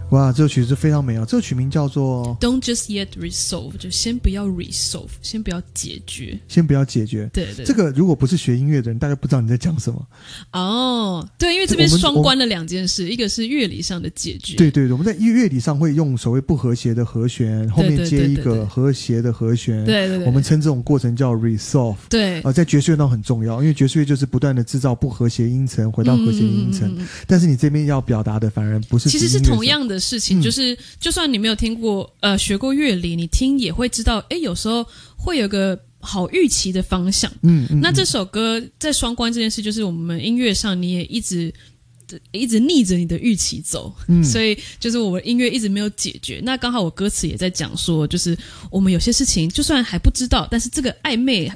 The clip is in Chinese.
哇，这首曲子非常美啊！这个曲名叫做 Don't Just Yet Resolve， 就先不要 resolve， 先不要解决， 先不要解决。 对对， 这个如果不是学音乐的人，大概不知道你在讲什么。 哦，对，因为这边双关了两件事，一个是乐理上的解决。 对对对，我们在乐理上会用所谓不和谐的和弦，后面接一个和谐的和弦。 对对对， 我们称这种过程叫 resolve。 对， 在爵士乐上很重要，因为爵士乐就是不断的制造不和谐音程，回到和谐音程。但是你这边要表达的反而不是， 其实是同样的事情，就是就算你没有听过学过乐理，你听也会知道，有时候会有个好预期的方向。那这首歌在双关这件事，就是我们音乐上你也一直逆着你的预期走，所以就是我们音乐一直没有解决。那刚好我歌词也在讲说，就是我们有些事情就算还不知道，但是这个暧昧